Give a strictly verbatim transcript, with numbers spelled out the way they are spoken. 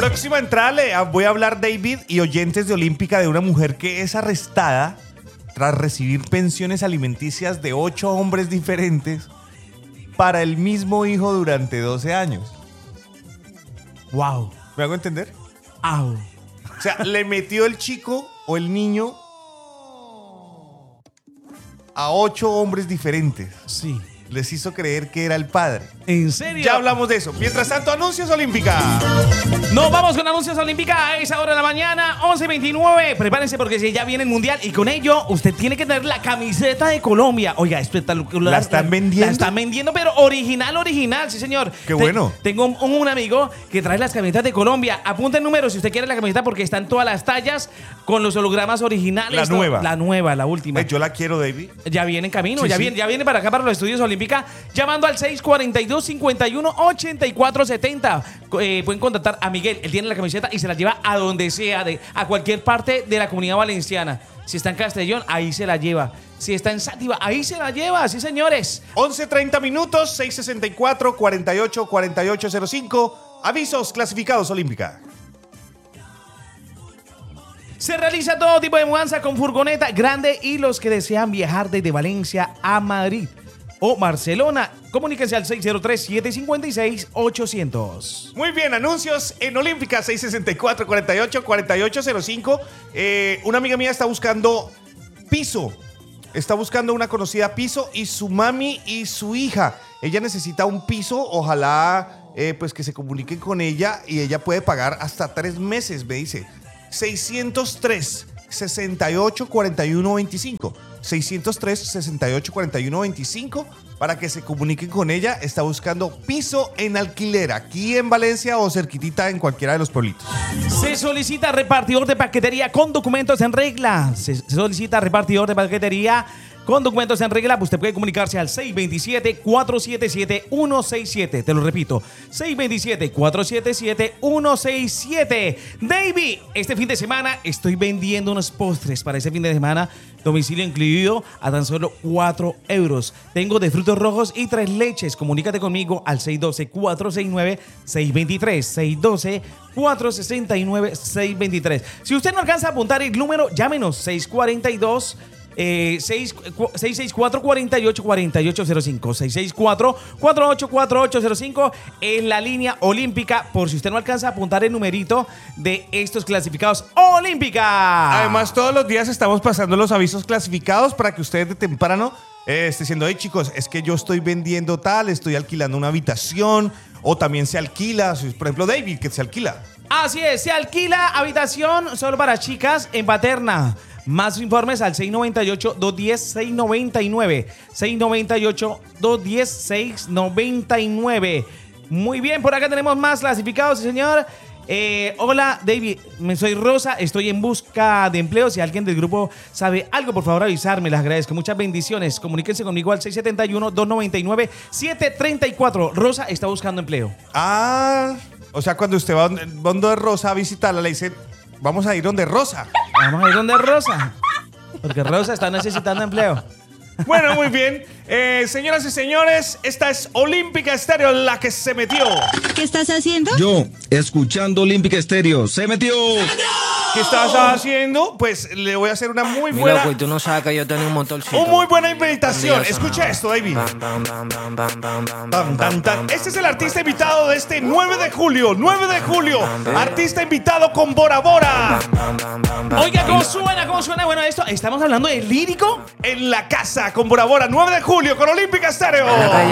Próxima entrada le voy a hablar, David y oyentes de Olímpica, de una mujer que es arrestada tras recibir pensiones alimenticias de ocho hombres diferentes para el mismo hijo durante doce años. Wow. ¿Me hago entender? Au. O sea, le metió el chico o el niño a ocho hombres diferentes. Sí. Les hizo creer que era el padre. ¿En serio? Ya hablamos de eso. Mientras tanto, anuncios Olímpica. Nos vamos con anuncios Olímpica a esa hora de la mañana, once veintinueve. Prepárense porque si ya viene el mundial y con ello usted tiene que tener la camiseta de Colombia. Oiga, espectacular. ¿La están vendiendo? La están vendiendo, pero original, original, sí, señor. Qué Te- bueno. Tengo un, un amigo que trae las camisetas de Colombia. Apunte el número si usted quiere la camiseta porque están todas las tallas con los hologramas originales. La nueva. La nueva, la última. Eh, yo la quiero, David. Ya viene en camino, Sí, ya, sí. Viene, ya viene para acá, para los estudios Olímpica, llamando al seis cuatro dos, cinco uno, ocho cuatro siete cero. Eh, pueden contactar a Miguel, él tiene la camiseta y se la lleva a donde sea, de, a cualquier parte de la Comunidad Valenciana. Si está en Castellón, ahí se la lleva. Si está en Sátiva, ahí se la lleva, sí, señores. once treinta minutos, seis sesenta y cuatro, cuarenta y ocho, cuarenta y ocho cero cinco. Avisos clasificados Olímpica. Se realiza todo tipo de mudanza con furgoneta grande y los que desean viajar desde Valencia a Madrid o Barcelona, comuníquense al seis cero tres, siete cinco seis, ocho cero cero. Muy bien, anuncios en Olímpica, seis sesenta y cuatro, cuarenta y ocho, cuarenta y ocho cero cinco. Eh, una amiga mía está buscando piso. Está buscando una conocida piso y su mami y su hija. Ella necesita un piso, ojalá eh, pues que se comuniquen con ella y ella puede pagar hasta tres meses, me dice. seiscientos tres, sesenta y ocho, cuarenta y uno veinticinco. seiscientos tres, sesenta y ocho, cuarenta y uno veinticinco para que se comuniquen con ella. Está buscando piso en alquiler aquí en Valencia o cerquitita en cualquiera de los pueblitos. Se solicita repartidor de paquetería con documentos en regla. Se se solicita repartidor de paquetería con documentos en regla. Usted puede comunicarse al seis dos siete, cuatro siete siete, uno seis siete. Te lo repito, seis dos siete, cuatro siete siete, uno seis siete. David, este fin de semana estoy vendiendo unos postres para ese fin de semana. Domicilio incluido a tan solo cuatro euros. Tengo de frutos rojos y tres leches. Comunícate conmigo al seis uno dos, cuatro seis nueve, seis dos tres. seis uno dos, cuatro seis nueve, seis dos tres. Si usted no alcanza a apuntar el número, llámenos seis cuatro dos. Eh, seis seis cuatro, cuatro ocho, cuatro ocho cero cinco. seis seis cuatro, cuatro ocho cuatro ocho cero cinco en la línea Olímpica, por si usted no alcanza a apuntar el numerito de estos clasificados Olímpica. Además, todos los días estamos pasando los avisos clasificados para que ustedes de temprano eh, estén diciendo, hey chicos, es que yo estoy vendiendo tal, estoy alquilando una habitación, o también se alquila, por ejemplo David, que se alquila. Así es, se alquila habitación solo para chicas en Paterna. Más informes al seis nueve ocho, dos uno cero, seis nueve nueve. seis nueve ocho, dos uno cero, seis nueve nueve. Muy bien, por acá tenemos más clasificados, sí, señor. Eh, hola, David, me soy Rosa, estoy en busca de empleo. Si alguien del grupo sabe algo, por favor avisarme, les agradezco. Muchas bendiciones. Comuníquense conmigo al seis siete uno, dos nueve nueve, siete tres cuatro. Rosa está buscando empleo. Ah, o sea, cuando usted va donde- donde Rosa a visitarla, le dice, vamos a ir donde Rosa. Vamos a ir donde Rosa, porque Rosa está necesitando empleo. Bueno, muy bien. Eh, señoras y señores, esta es Olímpica Estéreo, la que se metió. ¿Qué estás haciendo? Yo, escuchando Olímpica Estéreo, se metió. ¿Qué estás haciendo? Pues le voy a hacer una muy Mi buena, loco, y tú no sabes que yo tenía un motorcito. una muy buena invitación. Mira, Escucha esto, David. Bam, bam, bam, bam, bam, bam, bam, Tan, tan, tan. Este es el artista invitado de este nueve de julio. nueve de julio. Artista invitado con Bora Bora. bam, bam, bam, bam. Oiga, ¿cómo suena? ¿Cómo suena? Bueno, esto, estamos hablando de lírico. En la casa con Bora Bora. nueve de julio con Olímpica Estéreo. En la calle